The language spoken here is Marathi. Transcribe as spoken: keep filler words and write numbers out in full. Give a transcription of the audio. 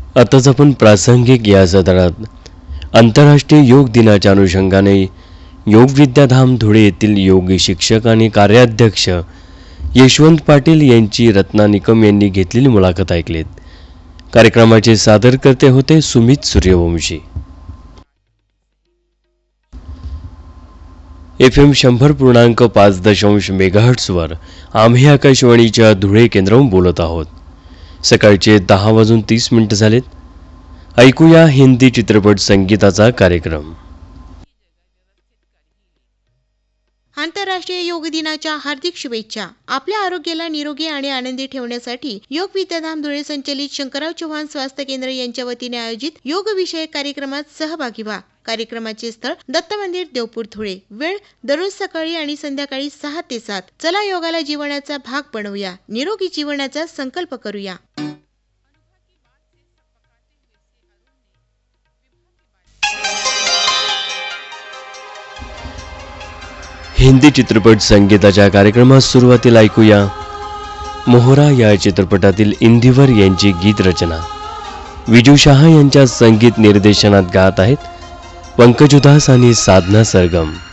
आताच आपण प्रासंगिक या सदरात आंतरराष्ट्रीय योग दिनाच्या अनुषंगाने योग विद्याधाम धुळे येथील योग शिक्षक आणि कार्याध्यक्ष यशवंत पाटील यांची रत्ना निकम यांनी घेतलेली मुलाखत ऐकलीत। कार्यक्रमाचे सादरकर्ते होते सुमित सूर्यवंशी। एफ एम शंभर पूर्णांक पाच दशांश मेगाहर्ट्सवर आम्ही आकाशवाणीच्या धुळे केंद्रावरून बोलत आहोत। सकाळचे दहा वाजून तीस मिनिट झालेत। ऐकूया हिंदी चित्रपट संगीताचा कार्यक्रम। आंतरराष्ट्रीय योग दिनाच्या हार्दिक शुभेच्छा। आपल्या आरोग्याला निरोगी आणि आनंदी ठेवण्यासाठी योग विद्याधाम धुळे संचलित शंकरराव चव्हाण स्वास्थ्य केंद्र यांच्या वतीने आयोजित योग विषयक कार्यक्रमात सहभागी व्हा। कार्यक्रमाचे स्थळ दत्त मंदिर देवपूर धुळे। वेळ दररोज सकाळी आणि संध्याकाळी सहा ते सात। चला योगाला जीवनाचा भाग बनवूया, निरोगी जीवनाचा संकल्प करूया। हिंदी चित्रपट संगीताच्या कार्यक्रमात सुरुवातीला ऐकूया मोहरा या चित्रपटातील इंदिवर यांची गीत रचना। विजू शहा यांच्या संगीत निर्देशनात गात आहेत पंकज उधास आणि साधना सरगम।